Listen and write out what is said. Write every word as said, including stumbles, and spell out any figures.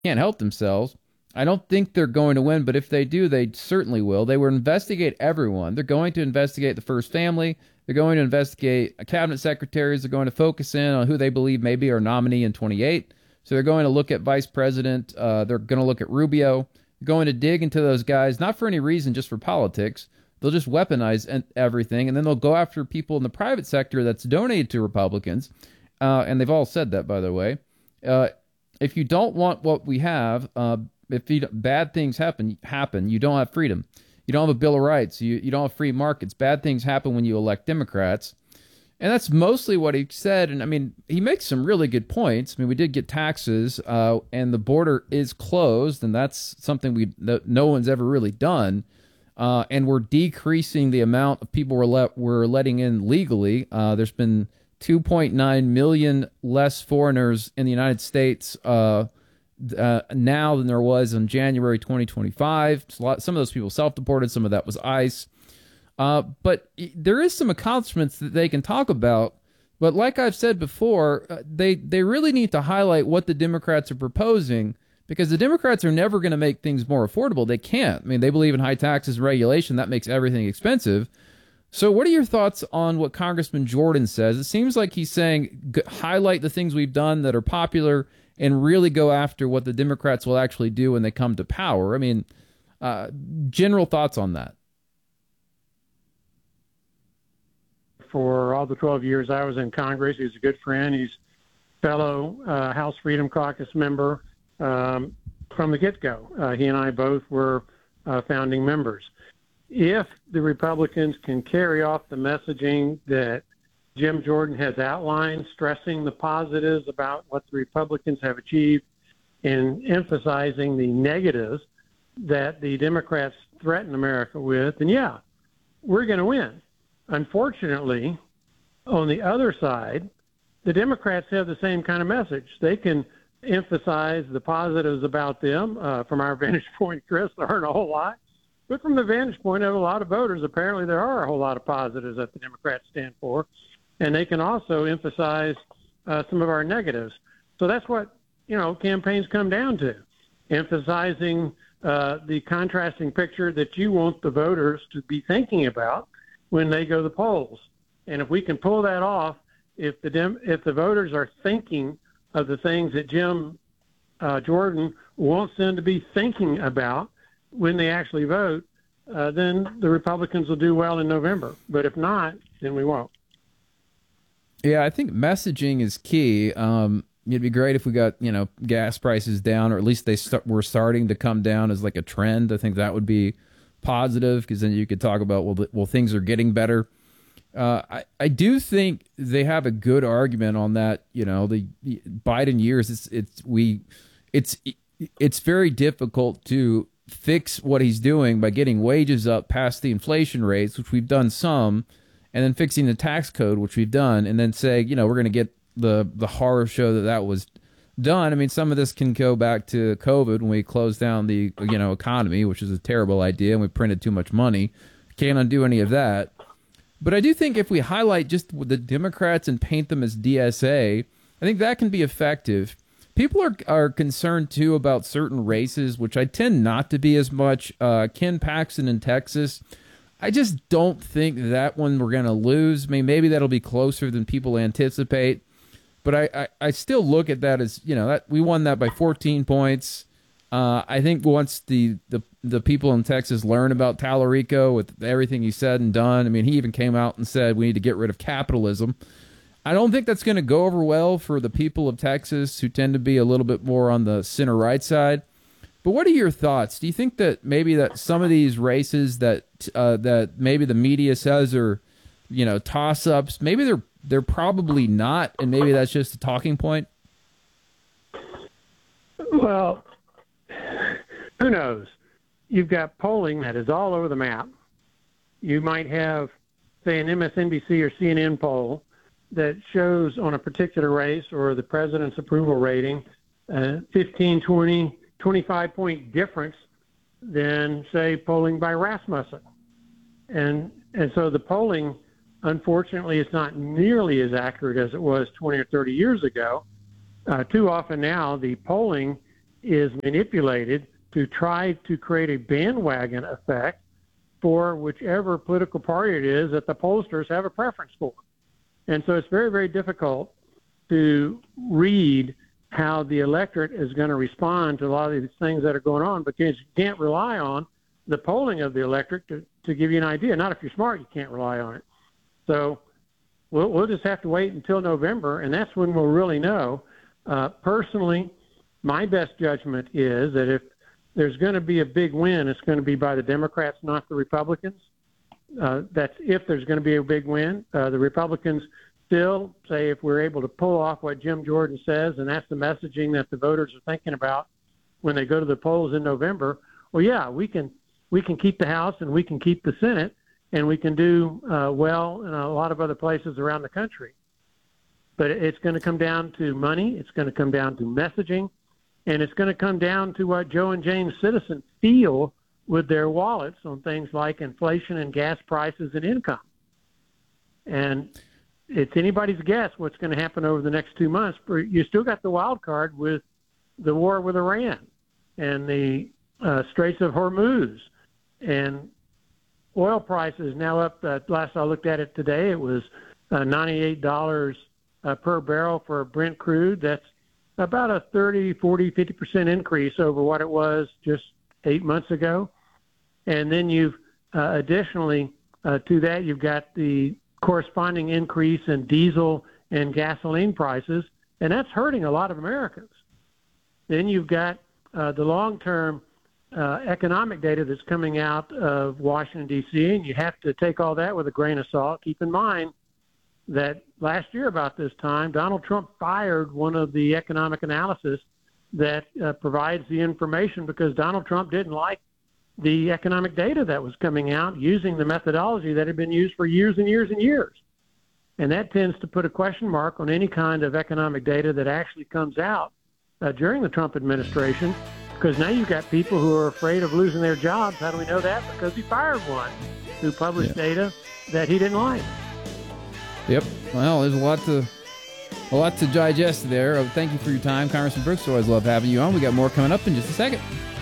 can't help themselves. I don't think they're going to win, but if they do, they certainly will. They will investigate everyone. They're going to investigate the first family. They're going to investigate cabinet secretaries. They're going to focus in on who they believe maybe are nominee in twenty-eight. So they're going to look at vice president. Uh, they're going to look at Rubio. They're going to dig into those guys, not for any reason, just for politics. They'll just weaponize everything, and then they'll go after people in the private sector that's donated to Republicans. Uh, and they've all said that, by the way. Uh, if you don't want what we have, uh, if you, bad things happen, happen, you don't have freedom. You don't have a Bill of Rights. You, you don't have free markets. Bad things happen when you elect Democrats. And that's mostly what he said. And, I mean, he makes some really good points. I mean, we did get taxes, uh, and the border is closed, and that's something we that no one's ever really done. Uh, and we're decreasing the amount of people we're, let, we're letting in legally. Uh, there's been two point nine million less foreigners in the United States uh, uh, now than there was in January twenty twenty-five. Some of those people self-deported. Some of that was ICE. Uh, but there is some accomplishments that they can talk about. But like I've said before, uh, they, they really need to highlight what the Democrats are proposing, because the Democrats are never going to make things more affordable. They can't. I mean, they believe in high taxes and regulation. That makes everything expensive. So what are your thoughts on what Congressman Jordan says? It seems like he's saying g- highlight the things we've done that are popular and really go after what the Democrats will actually do when they come to power. I mean, uh, general thoughts on that. For all the twelve years I was in Congress, he's a good friend. He's fellow uh, House Freedom Caucus member um, from the get-go. Uh, he and I both were uh, founding members. If the Republicans can carry off the messaging that Jim Jordan has outlined, stressing the positives about what the Republicans have achieved and emphasizing the negatives that the Democrats threaten America with, then yeah, we're going to win. Unfortunately, on the other side, the Democrats have the same kind of message. They can emphasize the positives about them. Uh, from our vantage point, Chris, there aren't a whole lot. But from the vantage point of a lot of voters, apparently there are a whole lot of positives that the Democrats stand for. And they can also emphasize uh, some of our negatives. So that's what, you know, campaigns come down to, emphasizing uh, the contrasting picture that you want the voters to be thinking about when they go to the polls. And if we can pull that off, if the Dem- if the voters are thinking of the things that Jim uh, Jordan wants them to be thinking about when they actually vote, uh, then the Republicans will do well in November. But if not, then we won't. Yeah, I think messaging is key. Um, it'd be great if we got, you know, gas prices down, or at least they start, were starting to come down as like a trend. I think that would be positive, because then you could talk about, well, well, things are getting better. Uh, I, I do think they have a good argument on that. You know, the, the Biden years, it's, it's, we, it's, it's very difficult to fix what he's doing by getting wages up past the inflation rates, which we've done some, and then fixing the tax code, which we've done, and then say, you know, we're going to get the, the horror show that that was done. I mean, some of this can go back to COVID when we closed down the, you know, economy, which is a terrible idea, and we printed too much money. Can't undo any of that. But I do think if we highlight just the Democrats and paint them as D S A, I think that can be effective. People are are concerned, too, about certain races, which I tend not to be as much. Uh, Ken Paxton in Texas, I just don't think that one we're going to lose. I mean, maybe that'll be closer than people anticipate. But I, I, I still look at that as, you know, that we won that by fourteen points. Uh, I think once the, the, the people in Texas learn about Tallarico with everything he said and done, I mean, he even came out and said we need to get rid of capitalism. I don't think that's going to go over well for the people of Texas, who tend to be a little bit more on the center-right side. But what are your thoughts? Do you think that maybe that some of these races that uh, that maybe the media says are, you know, toss-ups, maybe they're they're probably not, and maybe that's just a talking point? Well, who knows? You've got polling that is all over the map. You might have, say, an M S N B C or C N N poll that shows on a particular race or the president's approval rating uh, fifteen, twenty, twenty-five point difference than, say, polling by Rasmussen. And and so the polling, unfortunately, is not nearly as accurate as it was twenty or thirty years ago. Uh, too often now, the polling is manipulated to try to create a bandwagon effect for whichever political party it is that the pollsters have a preference for. And so it's very, very difficult to read how the electorate is going to respond to a lot of these things that are going on, because you can't rely on the polling of the electorate to, to give you an idea. Not if you're smart, you can't rely on it. So we'll, we'll just have to wait until November, and that's when we'll really know. Uh, personally, my best judgment is that if there's going to be a big win, it's going to be by the Democrats, not the Republicans. Uh, that's if there's going to be a big win. Uh, the Republicans still say, if we're able to pull off what Jim Jordan says, and that's the messaging that the voters are thinking about when they go to the polls in November, well, yeah, we can we can keep the House and we can keep the Senate, and we can do uh, well in a lot of other places around the country. But it's going to come down to money. It's going to come down to messaging. And it's going to come down to what Joe and Jane citizens feel with their wallets on things like inflation and gas prices and income. And it's anybody's guess what's going to happen over the next two months. You still got the wild card with the war with Iran and the uh, Straits of Hormuz. And oil prices now up. Uh, last I looked at it today, it was uh, ninety-eight dollars uh, per barrel for Brent crude. That's about a thirty, forty, fifty percent increase over what it was just eight months ago. And then you've uh, additionally uh, to that, you've got the corresponding increase in diesel and gasoline prices, and that's hurting a lot of Americans. Then you've got uh, the long-term uh, economic data that's coming out of Washington, D C, and you have to take all that with a grain of salt. Keep in mind that last year about this time, Donald Trump fired one of the economic analysis that uh, provides the information because Donald Trump didn't like the economic data that was coming out using the methodology that had been used for years and years and years. And that tends to put a question mark on any kind of economic data that actually comes out uh, during the Trump administration, because now you've got people who are afraid of losing their jobs. How do we know that? Because he fired one who published yeah. data that he didn't like. Yep. Well, there's a lot to a lot to digest there. Thank you for your time, Congressman Brooks. Always love having you on. We got more coming up in just a second.